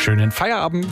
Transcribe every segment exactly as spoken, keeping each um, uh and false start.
Schönen Feierabend.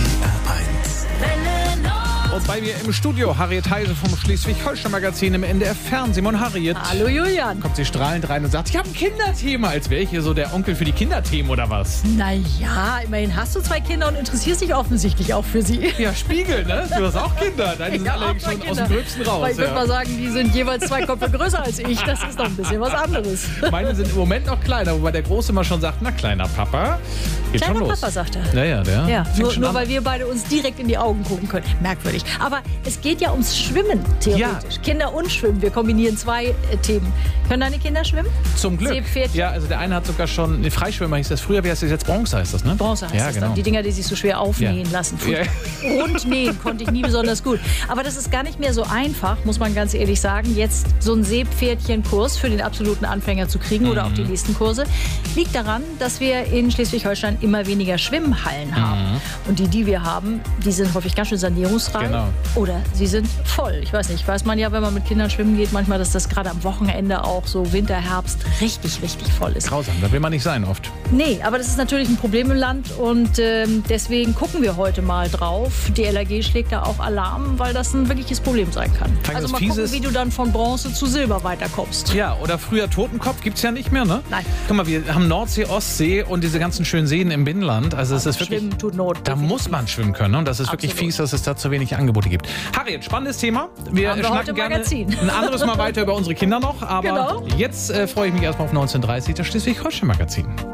Und bei mir im Studio Harriet Heise vom Schleswig-Holstein-Magazin im N D F-Fernsehen. Simon Harriet. Hallo Julian. Kommt sie strahlend rein und sagt, ich habe ein Kinderthema. Als wäre ich hier so der Onkel für die Kinderthemen oder was? Naja, immerhin hast du zwei Kinder und interessierst dich offensichtlich auch für sie. Ja, Spiegel, ne? Du hast auch Kinder. Deine sind Ja, alle auch schon zwei aus Kinder. dem Gröbsten raus. Aber ich würde ja. mal sagen, die sind jeweils zwei Köpfe größer als ich. Das ist doch ein bisschen was anderes. Meine sind im Moment noch kleiner, wobei der Große immer schon sagt, na kleiner Papa, geht Kleiner schon los. Papa, sagt er. Ja, ja, der. Ja, fängt nur, schon nur an. weil wir beide uns direkt in die Augen gucken können. Merkwürdig. Aber es geht ja ums Schwimmen, theoretisch. Ja. Kinder und Schwimmen. Wir kombinieren zwei äh, Themen. Können deine Kinder schwimmen? Zum Glück. Seepferdchen? Ja, also der eine hat sogar schon, ne, Freischwimmer hieß das früher, wie heißt das jetzt? Bronze heißt das, ne? Bronze heißt ja, das genau. dann. Die Dinger, die sich so schwer aufnähen Ja. lassen. Ja. Rundnähen konnte ich nie besonders gut. Aber das ist gar nicht mehr so einfach, muss man ganz ehrlich sagen, jetzt so einen Seepferdchenkurs für den absoluten Anfänger zu kriegen Mhm. oder auch die nächsten Kurse. Liegt daran, dass wir in Schleswig-Holstein immer weniger Schwimmhallen haben. Mhm. Und die, die wir haben, die sind häufig ganz schön sanierungsfrei. Genau. Oder sie sind voll. Ich weiß nicht, weiß man ja, wenn man mit Kindern schwimmen geht, manchmal, dass das gerade am Wochenende auch so Winter, Herbst richtig, richtig voll ist. Grausam, da will man nicht sein oft. Nee, aber das ist natürlich ein Problem im Land und ähm, deswegen gucken wir heute mal drauf. Die L A G schlägt da auch Alarm, weil das ein wirkliches Problem sein kann. Fang Also das mal Fiese gucken, ist- wie du dann von Bronze zu Silber weiterkommst. Ja, oder früher Totenkopf gibt's ja nicht mehr, ne? Nein. Guck mal, wir haben Nordsee, Ostsee und diese ganzen schönen Seen im Binnenland. Also es ist wirklich, Schwimmen tut Not. da muss man schwimmen können. Ne? Und das ist wirklich Absolut. fies, dass es da zu wenig Angebote gibt. Harriet, spannendes Thema. Wir Haben wir schnacken heute im gerne Magazin. ein anderes Mal weiter über unsere Kinder noch. Aber Genau. jetzt äh, freue ich mich erstmal auf neunzehn Uhr dreißig, das Schleswig-Holstein-Magazin.